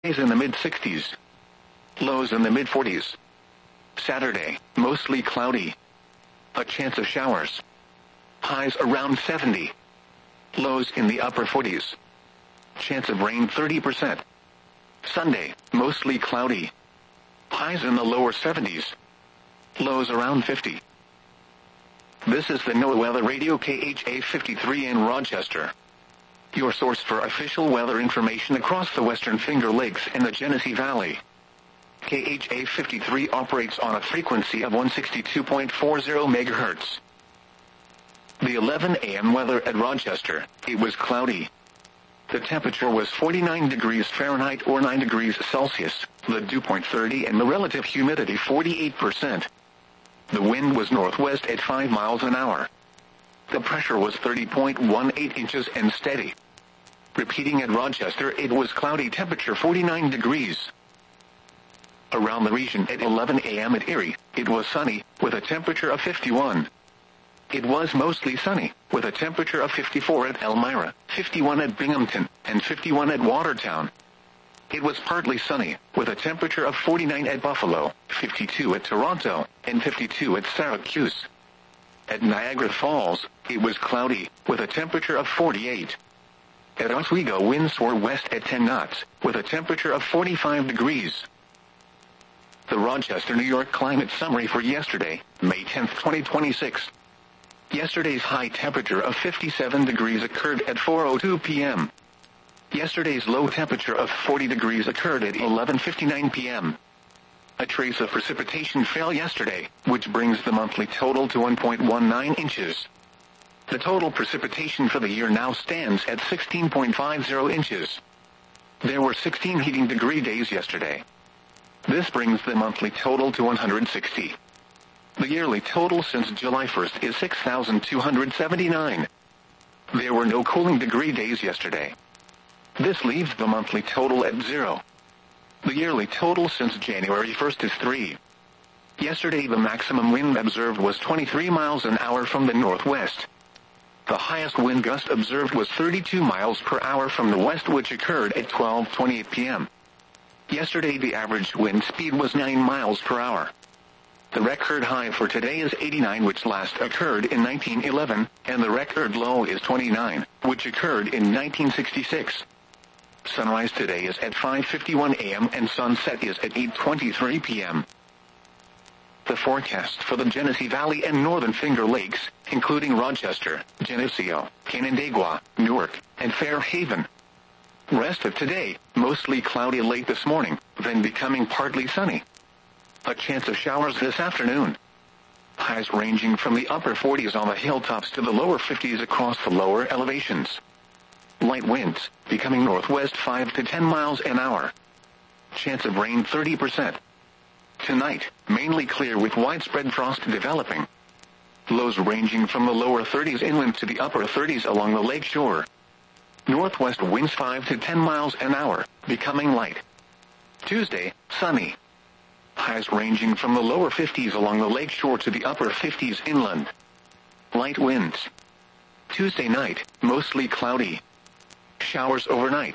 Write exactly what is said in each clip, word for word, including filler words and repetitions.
Highs in the mid sixties. Lows in the mid forties. Saturday, mostly cloudy. A chance of showers. Highs around seventy. Lows in the upper forties. Chance of rain thirty percent. Sunday, mostly cloudy. Highs in the lower seventies. Lows around fifty. This is the NOAA Weather Radio K H A fifty-three in Rochester. Your source for official weather information across the Western Finger Lakes and the Genesee Valley. K H A fifty-three operates on a frequency of one sixty-two point four zero megahertz. The eleven a m weather at Rochester, it was cloudy. The temperature was forty-nine degrees Fahrenheit or nine degrees Celsius, the dew point thirty and the relative humidity forty-eight percent. The wind was northwest at five miles an hour. The pressure was thirty point one eight inches and steady. Repeating at Rochester, it was cloudy, temperature forty-nine degrees. Around the region at eleven a m at Erie, it was sunny, with a temperature of fifty-one. It was mostly sunny, with a temperature of fifty-four at Elmira, fifty-one at Binghamton, and fifty-one at Watertown. It was partly sunny, with a temperature of forty-nine at Buffalo, fifty-two at Toronto, and fifty-two at Syracuse. At Niagara Falls, it was cloudy, with a temperature of forty-eight. At Oswego, winds were west at ten knots, with a temperature of forty-five degrees. The Rochester, New York climate summary for yesterday, May tenth, twenty twenty-six. Yesterday's high temperature of fifty-seven degrees occurred at four oh two p m Yesterday's low temperature of forty degrees occurred at eleven fifty-nine p m A trace of precipitation fell yesterday, which brings the monthly total to one point one nine inches. The total precipitation for the year now stands at sixteen point five zero inches. There were sixteen heating degree days yesterday. This brings the monthly total to one hundred sixty. The yearly total since July first is six thousand two hundred seventy-nine. There were no cooling degree days yesterday. This leaves the monthly total at zero. The yearly total since January first is three. Yesterday the maximum wind observed was twenty-three miles an hour from the northwest. The highest wind gust observed was thirty-two miles per hour from the west, which occurred at twelve twenty-eight p m Yesterday the average wind speed was nine miles per hour. The record high for today is eighty-nine, which last occurred in nineteen eleven, and the record low is twenty-nine, which occurred in nineteen sixty-six. Sunrise today is at five fifty-one a m and sunset is at eight twenty-three p m The forecast for the Genesee Valley and Northern Finger Lakes, including Rochester, Geneseo, Canandaigua, Newark, and Fairhaven. Rest of today, mostly cloudy late this morning, then becoming partly sunny. A chance of showers this afternoon. Highs ranging from the upper forties on the hilltops to the lower fifties across the lower elevations. Light winds, becoming northwest five to ten miles an hour. Chance of rain thirty percent. Tonight, mainly clear with widespread frost developing. Lows ranging from the lower thirties inland to the upper thirties along the lake shore. Northwest winds five to ten miles an hour, becoming light. Tuesday, sunny. Highs ranging from the lower fifties along the lake shore to the upper fifties inland. Light winds. Tuesday night, mostly cloudy. Showers overnight.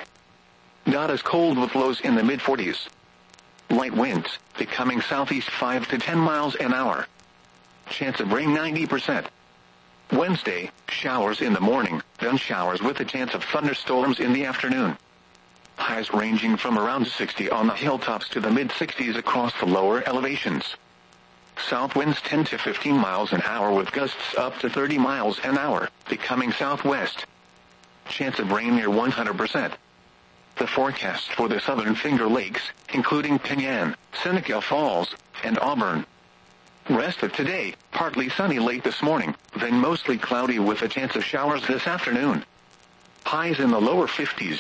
Not as cold with lows in the mid forties. Light winds, becoming southeast five to ten miles an hour. Chance of rain ninety percent. Wednesday, showers in the morning, then showers with a chance of thunderstorms in the afternoon. Highs ranging from around sixty on the hilltops to the mid sixties across the lower elevations. South winds ten to fifteen miles an hour with gusts up to thirty miles an hour, becoming southwest. Chance of rain near one hundred percent. The forecast for the Southern Finger Lakes, including Penyan, Seneca Falls, and Auburn. Rest of today, partly sunny late this morning, then mostly cloudy with a chance of showers this afternoon. Highs in the lower fifties.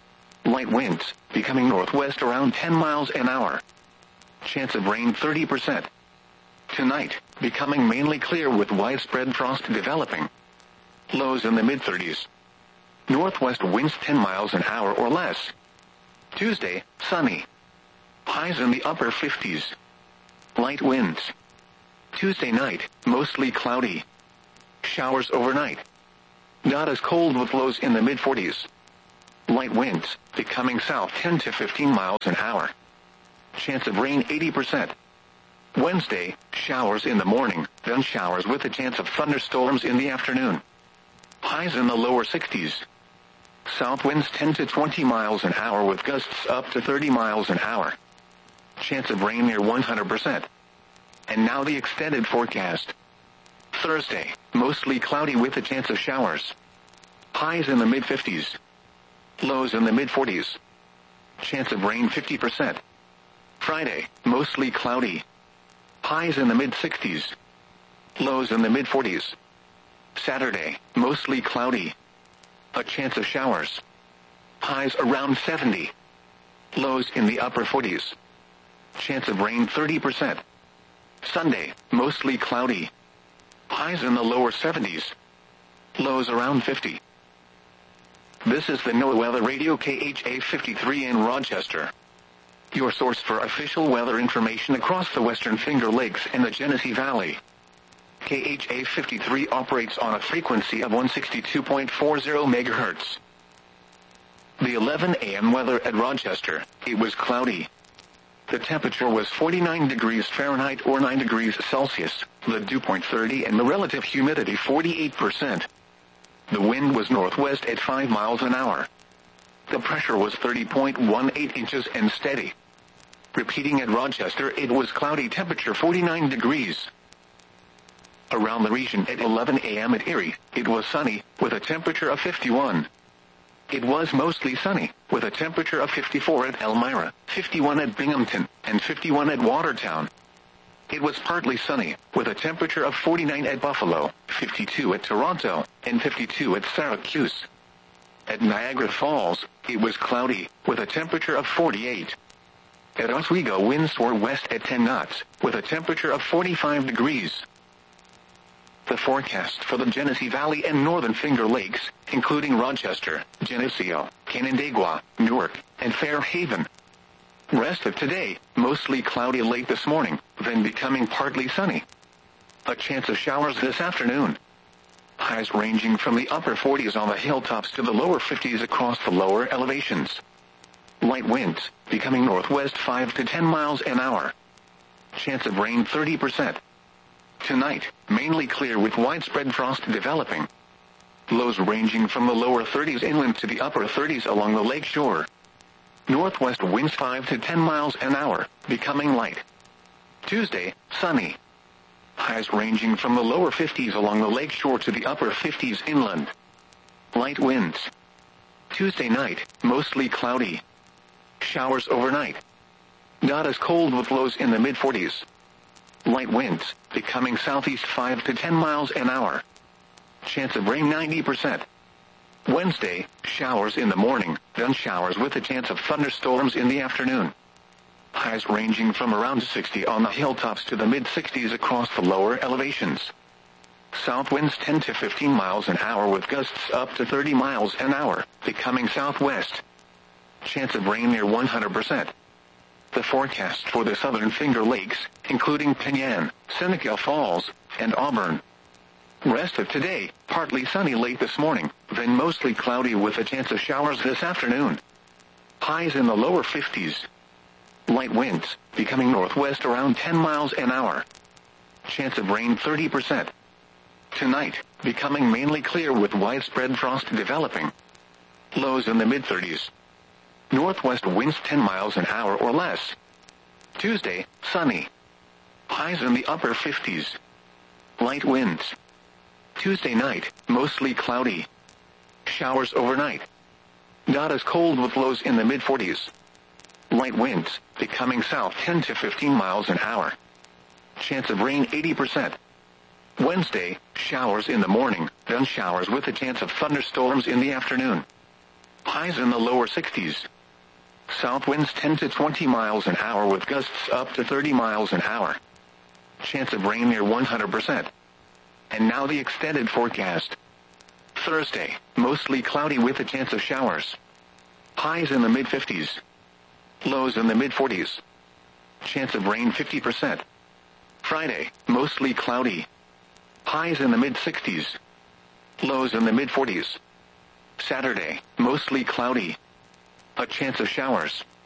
Light winds, becoming northwest around ten miles an hour. Chance of rain thirty percent. Tonight, becoming mainly clear with widespread frost developing. Lows in the mid thirties. Northwest winds ten miles an hour or less. Tuesday, sunny. Highs in the upper fifties. Light winds. Tuesday night, mostly cloudy. Showers overnight. Not as cold with lows in the mid forties. Light Light winds, becoming south ten to fifteen miles an hour. Chance of rain eighty percent. Wednesday, showers in the morning, then showers with a chance of thunderstorms in the afternoon. Highs in the lower sixties. South winds ten to twenty miles an hour with gusts up to thirty miles an hour. Chance of rain near one hundred percent. And now the extended forecast. Thursday, mostly cloudy with a chance of showers. Highs in the mid-fifties. Lows in the mid-forties. Chance of rain fifty percent. Friday, mostly cloudy. Highs in the mid-sixties. Lows in the mid-forties. Saturday, mostly cloudy. A chance of showers. Highs around seventy. Lows in the upper forties. Chance of rain thirty percent. Sunday, mostly cloudy. Highs in the lower seventies. Lows around fifty. This is the NOAA Weather Radio K H A fifty-three in Rochester, your source for official weather information across the Western Finger Lakes and the Genesee Valley. K H A fifty-three operates on a frequency of one sixty-two point four zero megahertz. The eleven a m weather at Rochester, it was cloudy. The temperature was forty-nine degrees Fahrenheit or nine degrees Celsius, the dew point thirty and the relative humidity forty-eight percent. The wind was northwest at five miles an hour. The pressure was thirty point one eight inches and steady. Repeating at Rochester, it was cloudy, temperature forty-nine degrees. Around the region at eleven a m at Erie, it was sunny, with a temperature of fifty-one. It was mostly sunny, with a temperature of fifty-four at Elmira, fifty-one at Binghamton, and fifty-one at Watertown. It was partly sunny, with a temperature of forty-nine at Buffalo, fifty-two at Toronto, and fifty-two at Syracuse. At Niagara Falls, it was cloudy, with a temperature of forty-eight. At Oswego, winds were west at ten knots, with a temperature of forty-five degrees. The forecast for the Genesee Valley and Northern Finger Lakes, including Rochester, Geneseo, Canandaigua, Newark, and Fairhaven. Rest of today, mostly cloudy late this morning, then becoming partly sunny. A chance of showers this afternoon. Highs ranging from the upper forties on the hilltops to the lower fifties across the lower elevations. Light winds, becoming northwest five to ten miles an hour. Chance of rain thirty percent. Tonight, mainly clear with widespread frost developing. Lows ranging from the lower thirties inland to the upper thirties along the lake shore. Northwest winds five to ten miles an hour, becoming light. Tuesday, sunny. Highs ranging from the lower fifties along the lake shore to the upper fifties inland. Light winds. Tuesday night, mostly cloudy. Showers overnight. Not as cold with lows in the mid-forties. Light winds, becoming southeast five to ten miles an hour. Chance of rain ninety percent. Wednesday, showers in the morning, then showers with a chance of thunderstorms in the afternoon. Highs ranging from around sixty on the hilltops to the mid-sixties across the lower elevations. South winds ten to fifteen miles an hour with gusts up to thirty miles an hour, becoming southwest. Chance of rain near one hundred percent. The forecast for the Southern Finger Lakes, including Penyan, Seneca Falls, and Auburn. Rest of today, partly sunny late this morning, then mostly cloudy with a chance of showers this afternoon. Highs in the lower fifties. Light winds, becoming northwest around ten miles an hour. Chance of rain thirty percent. Tonight, becoming mainly clear with widespread frost developing. Lows in the mid-thirties. Northwest winds ten miles an hour or less. Tuesday, sunny. Highs in the upper fifties. Light winds. Tuesday night, mostly cloudy. Showers overnight. Not as cold with lows in the mid-forties. Light winds, becoming south ten to fifteen miles an hour. Chance of rain eighty percent. Wednesday, showers in the morning, then showers with a chance of thunderstorms in the afternoon. Highs in the lower sixties. South winds ten to twenty miles an hour with gusts up to thirty miles an hour. Chance of rain near one hundred percent. And now the extended forecast. Thursday, mostly cloudy with a chance of showers. Highs in the mid-fifties. Lows in the mid-forties. Chance of rain fifty percent. Friday, mostly cloudy. Highs in the mid-sixties. Lows in the mid-forties. Saturday, mostly cloudy. A chance of showers.